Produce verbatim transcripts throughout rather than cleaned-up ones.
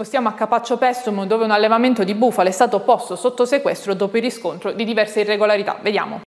spostiamo a Capaccio Pessum, dove un allevamento di bufale è stato posto sotto sequestro dopo il riscontro di diverse irregolarità. Vediamo.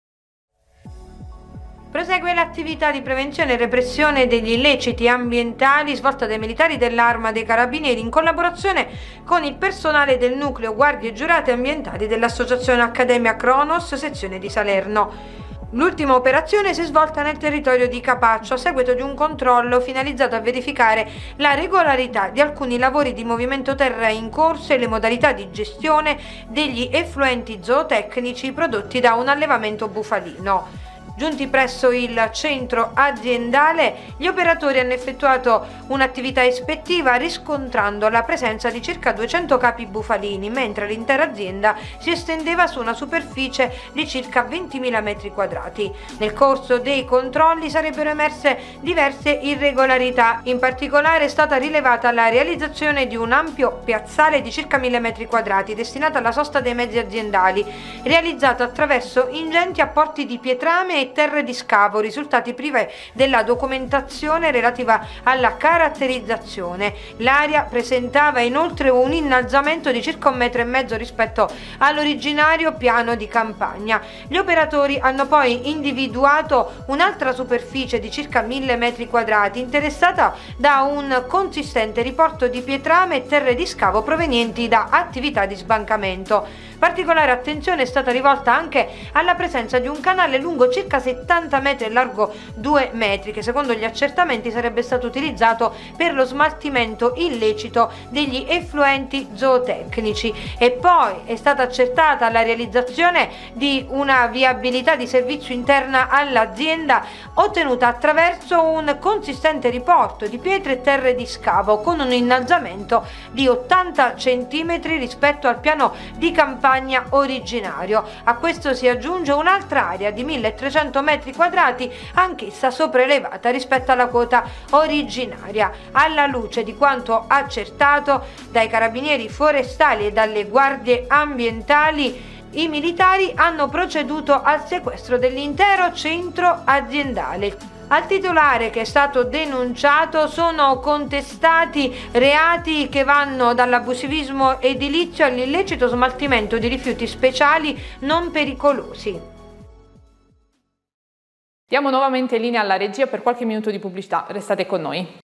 Prosegue l'attività di prevenzione e repressione degli illeciti ambientali svolta dai militari dell'Arma dei Carabinieri in collaborazione con il personale del nucleo guardie giurate ambientali dell'Associazione Accademia Cronos, sezione di Salerno. L'ultima operazione si è svolta nel territorio di Capaccio a seguito di un controllo finalizzato a verificare la regolarità di alcuni lavori di movimento terra in corso e le modalità di gestione degli effluenti zootecnici prodotti da un allevamento bufalino. Giunti presso il centro aziendale, gli operatori hanno effettuato un'attività ispettiva riscontrando la presenza di circa duecento capi bufalini, mentre l'intera azienda si estendeva su una superficie di circa ventimila metri quadrati. Nel corso dei controlli sarebbero emerse diverse irregolarità, in particolare è stata rilevata la realizzazione di un ampio piazzale di circa mille metri quadrati destinato alla sosta dei mezzi aziendali, realizzato attraverso ingenti apporti di pietrame e terre di scavo, risultati prive della documentazione relativa alla caratterizzazione. L'area presentava inoltre un innalzamento di circa un metro e mezzo rispetto all'originario piano di campagna. Gli operatori hanno poi individuato un'altra superficie di circa mille metri quadrati interessata da un consistente riporto di pietrame e terre di scavo provenienti da attività di sbancamento. Particolare attenzione è stata rivolta anche alla presenza di un canale lungo circa settanta metri e largo due metri, che secondo gli accertamenti sarebbe stato utilizzato per lo smaltimento illecito degli effluenti zootecnici. E poi è stata accertata la realizzazione di una viabilità di servizio interna all'azienda ottenuta attraverso un consistente riporto di pietre e terre di scavo con un innalzamento di ottanta centimetri rispetto al piano di campagna originario. A questo si aggiunge un'altra area di milletrecento metri quadrati, anch'essa sopraelevata rispetto alla quota originaria. Alla luce di quanto accertato dai carabinieri forestali e dalle guardie ambientali, i militari hanno proceduto al sequestro dell'intero centro aziendale. Al titolare, che è stato denunciato, sono contestati reati che vanno dall'abusivismo edilizio all'illecito smaltimento di rifiuti speciali non pericolosi. Diamo nuovamente linea alla regia per qualche minuto di pubblicità, restate con noi.